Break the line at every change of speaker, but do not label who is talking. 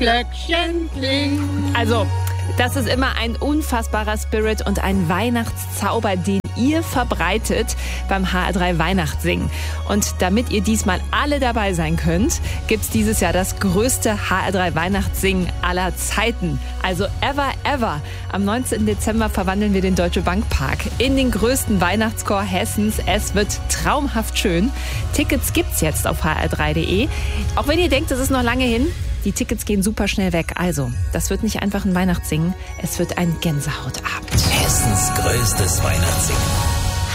Glöckchen klingt.
Also, das ist immer ein unfassbarer Spirit und ein Weihnachtszauber, den ihr verbreitet beim HR3 Weihnachtssingen. Und damit ihr diesmal alle dabei sein könnt, gibt's dieses Jahr das größte HR3 Weihnachtssingen aller Zeiten. Also ever. Am 19. Dezember verwandeln wir den Deutsche Bank Park in den größten Weihnachtschor Hessens. Es wird traumhaft schön. Tickets gibt's jetzt auf hr3.de. Auch wenn ihr denkt, es ist noch lange hin, die Tickets gehen super schnell weg. Also, das wird nicht einfach ein Weihnachtssingen, es wird ein Gänsehautabend.
Hessens größtes Weihnachtssingen.